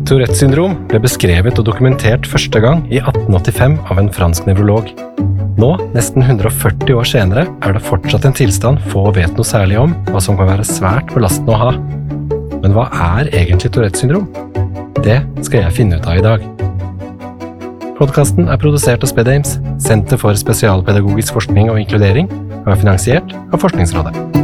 Tourettes syndrom ble beskrevet og dokumentert første gang i 1885 av en fransk nevrolog. Nå, nesten 140 år senere, det fortsatt en tilstand få vet noe særlig om, og som kan være svært belastende å ha. Men hva egentlig Tourettes syndrom? Det skal jeg finne ut av i dag. Podcasten produsert av SpedAIMS, Senter for spesialpedagogisk forskning og inkludering, og finansiert av Forskningsrådet.